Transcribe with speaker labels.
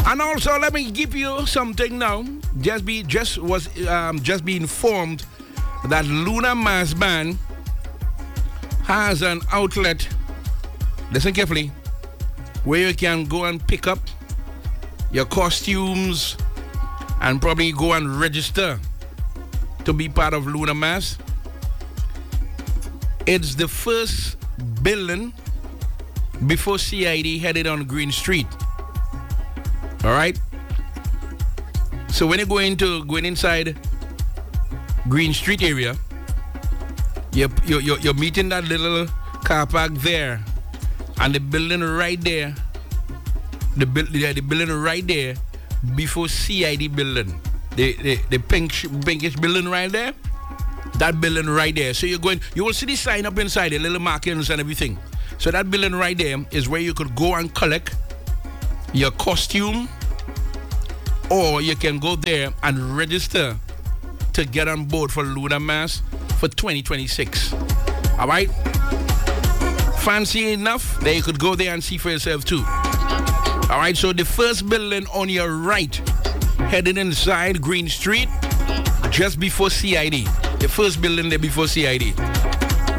Speaker 1: And also, let me give you something now. Just be informed that Lunar Mass Band has an outlet. Listen carefully, where you can go and pick up your costumes and probably go and register to be part of Lunar Mass. It's the first building before CID headed on Green Street. All right. So when you're going inside Green Street area, you're meeting that little car park there, and the building right there. The building right there before CID building. The pinkish building right there. That building right there. So you will see the sign up inside, the little markings and everything. So that building right there is where you could go and collect your costume, or you can go there and register to get on board for Lunar Mass for 2026. All right? Fancy enough? Then you could go there and see for yourself too. All right, so the first building on your right, heading inside Green Street, just before CID. The first building there before CID.